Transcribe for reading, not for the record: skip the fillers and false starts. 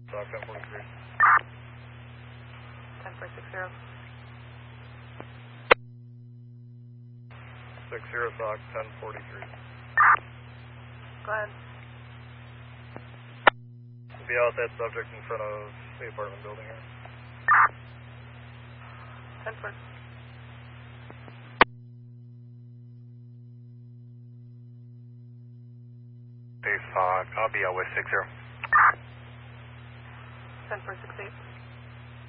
Stock 1043. 10460. 60 stock 1043. Go ahead. Be out that subject in front of the apartment building here. 10-4. Base fog, I'll be out with 60. 10468.